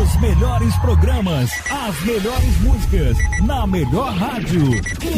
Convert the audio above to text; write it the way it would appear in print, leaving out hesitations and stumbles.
Os melhores programas, as melhores músicas, na melhor rádio.